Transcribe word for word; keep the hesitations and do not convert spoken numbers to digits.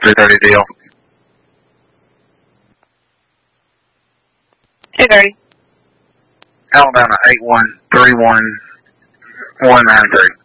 three thirty deal. two thirty. Alabama eight one three one one nine three.